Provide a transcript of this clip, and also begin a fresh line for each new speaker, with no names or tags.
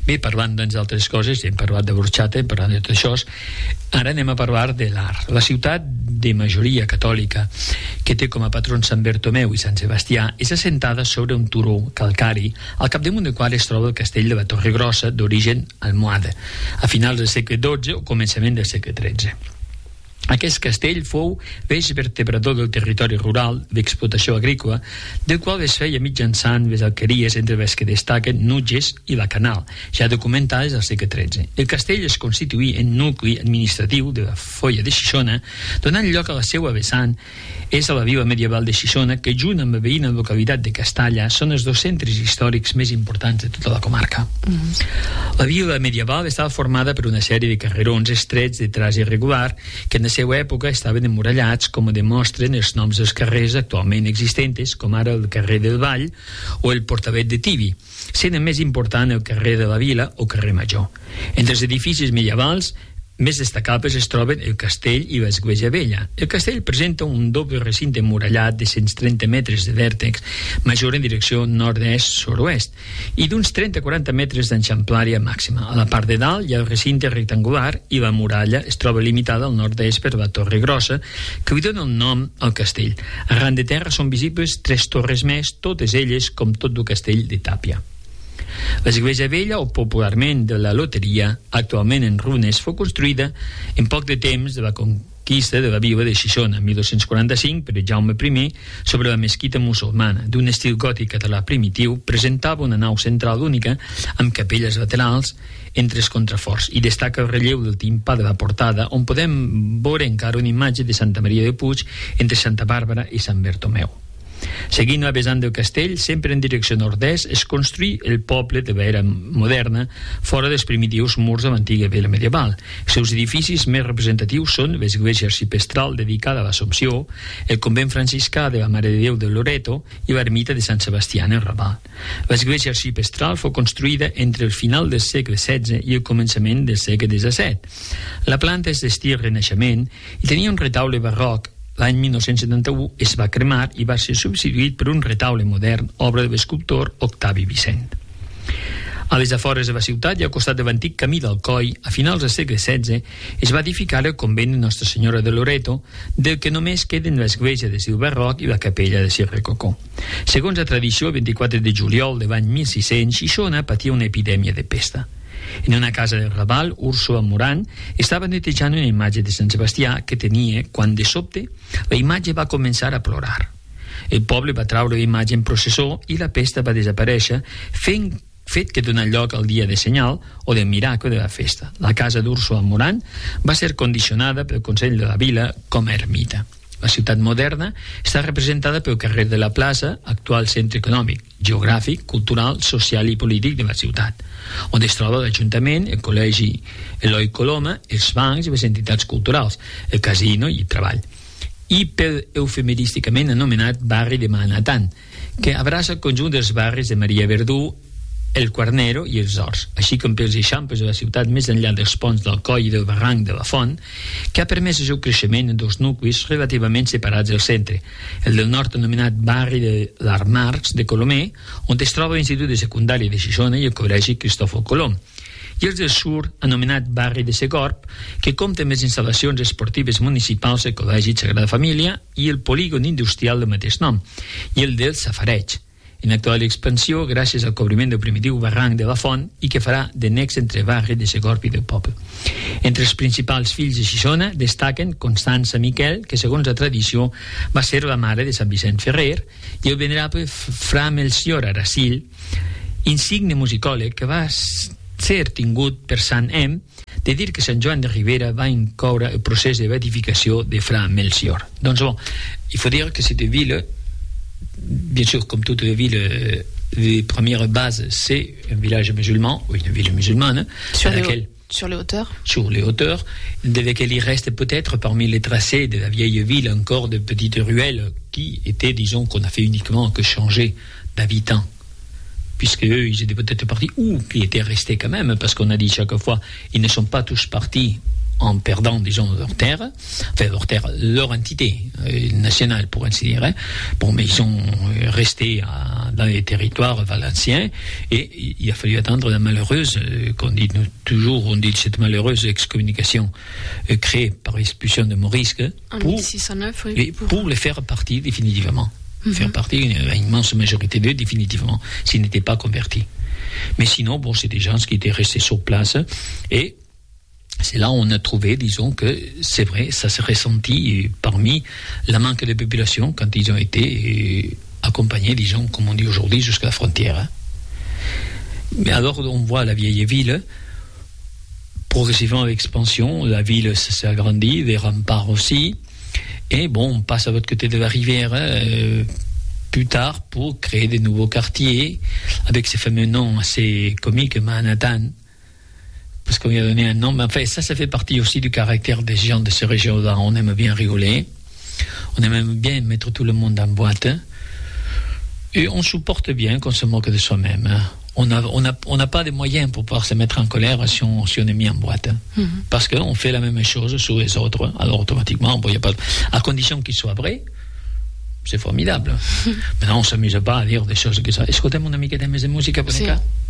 Bé, parlant d'altres coses, hem parlat de Borxata, hem parlat de tot això, ara anem a parlar de l'art. La ciutat de majoria catòlica, que té com a patrons Sant Bertomeu i Sant Sebastià, és assentada sobre un turó calcari, al capdamunt del qual es troba el castell de la Torregrossa, d'origen almohade, a finals del segle XII o començament del segle XIII. Aquest castell fou l'eix vertebrador del territori rural d'explotació agrícola, del qual es feia mitjançant les alqueries entre les que destaquen Nutges i la Canal, ja documentades al segle XIII. El castell es constituí en nucli administratiu de la Foia de Xixona, donant lloc a la seva vessant és a la vila medieval de Xixona, que junt amb la veïna localitat de Castalla són els dos centres històrics més importants de tota la comarca. La vila medieval estava formada per una sèrie de carrerons estrets de traç irregular que en la seva època estaven emmurallats, com demostren els noms dels carrers actualment existents, com ara el carrer del Vall o el Portavet de Tibi, sent el més important el carrer de la Vila o carrer Major. Entre els edificis medievals més destacables es troben el castell i l'església vella. El castell presenta un doble recinte emmurallat de 130 metres de vèrtex major en direcció nord-est-sud-oest i d'uns 30-40 metres d'enxamplària màxima. A la part de dalt hi ha el recinte rectangular i la muralla es troba limitada al nord-est per la Torre Grossa, que li dona el nom al castell. Arran de terra són visibles 3 torres més, totes elles com tot el castell de Tàpia. L'església vella, o popularment de la Loteria, actualment en runes, fou construïda en poc de temps de la conquista de la vila de Xixona, en 1245, per Jaume I, sobre la mesquita musulmana. D'un estil gòtic català primitiu, presentava una nau central única amb capelles laterals entre els contraforts i destaca el relleu del timpà de la portada, on podem veure encara una imatge de Santa Maria de Puig entre Santa Bàrbara i Sant Bertomeu. Seguint la vessant del castell, sempre en direcció nord-est, es construí el poble de l'era moderna fora dels primitius murs de l'antiga vila medieval. Els seus edificis més representatius són l'església arcipestral dedicada a l'Assumpció, el convent franciscà de la Mare de Déu de Loreto i l'ermita de Sant Sebastià en el Raval. L'església arcipestral fou construïda entre el final del segle XVI i el començament del segle XVII. La planta és d'estil renaixement i tenia un retaule barroc. L'any 1971 es va cremar i va ser substituït per un retaule modern, obra de l'escultor Octavi Vicent. A les afores de la ciutat i al costat de l'antic camí d'Alcoi, a finals del segle XVI, es va edificar el convent de Nostra Senyora de Loreto, del que només queden l'església de estil barroc i la capella de Sir Rococó. Segons la tradició, el 24 de juliol de l'any 1600, Xixona patia una epidèmia de pesta. En una casa del Raval, Úrsula Moran estava netejant una imatge de Sant Sebastià que tenia quan, de sobte, la imatge va començar a plorar. El poble va traure la imatge en processó i la pesta va desaparèixer, fet que dona lloc al dia de senyal o del miracle de la festa. La casa d'Úrsula Moran va ser condicionada pel Consell de la Vila com a ermita. La ciutat moderna està representada pel carrer de la Plaça, actual centre econòmic, geogràfic, cultural, social i polític de la ciutat, on es troba l'Ajuntament, el Col·legi Eloi Coloma, els bancs i les entitats culturals, el casino i el treball. I pel eufemerísticament anomenat barri de Manhattan, que abraça el conjunt dels barris de Maria Verdú, el Quarnero i els Horts, així com pels eixamples de la ciutat més enllà dels ponts del Coll i del barranc de la Font, que ha permès el seu creixement en 2 nuclis relativament separats del centre, el del nord anomenat barri de l'Armarx de Colomer, on es troba l'Institut de Secundària de Xixona i el Col·legi Cristòfol Colom, i els del sud, anomenat barri de Segorb, que compta amb les instal·lacions esportives municipals del Col·legi Sagrada Família i el polígon industrial del mateix nom, i el del Safareig, en actual expansió gràcies al cobriment del primitiu barranc de la Font i que farà de nex entre barri de Segorb i del poble. Entre els principals fills de Xixona destaquen Constança Miquel, que segons la tradició va ser la mare de Sant Vicent Ferrer, i el venerable fra Melcior Aracill, insigne musicòleg que va ser tingut per Sant Em, de dir que Sant Joan de Ribera va incoure el procés de beatificació de fra Melcior. Doncs bon, il faut dire que cette ville, bien sûr, comme toute ville de première base, c'est un village musulman, ou une ville musulmane, sur les hauteurs, de laquelle il reste peut-être parmi les tracés de la vieille ville encore de petites ruelles qui étaient, disons, qu'on a fait uniquement que changer d'habitants, puisque eux, ils étaient peut-être partis, ou qui étaient restés quand même, parce qu'on a dit chaque fois, ils ne sont pas tous partis en perdant, disons, leur entité nationale, pour ainsi dire. Bon, mais ils sont restés dans les territoires valenciens, et il a fallu attendre la malheureuse, on dit cette malheureuse excommunication créée par l'expulsion de Morisque,
en 1609, oui,
pour les faire partie définitivement. Faire partie, une immense majorité d'eux, définitivement, s'ils n'étaient pas convertis. Mais sinon, bon, c'est des gens qui étaient restés sur place, et c'est là où on a trouvé, disons, que c'est vrai, ça s'est ressenti parmi la manque de population quand ils ont été accompagnés, disons, comme on dit aujourd'hui, jusqu'à la frontière. Mais alors, on voit la vieille ville, progressivement avec expansion, la ville s'est agrandie, les remparts aussi, et bon, on passe à l'autre côté de la rivière, plus tard, pour créer des nouveaux quartiers, avec ces fameux noms assez comiques, Manhattan, parce qu'on lui a donné un nom, mais enfin, ça fait partie aussi du caractère des gens de ces régions-là. On aime bien rigoler, on aime bien mettre tout le monde en boîte, et on supporte bien qu'on se moque de soi-même. On n'a pas de moyens pour pouvoir se mettre en colère si on est mis en boîte, parce qu'on fait la même chose sur les autres, alors automatiquement, bon, y a pas, à condition qu'il soit vrai, c'est formidable. Maintenant, on ne s'amuse pas à dire des choses que ça. Escoltem una miqueta més de música, Bonica?
Sí.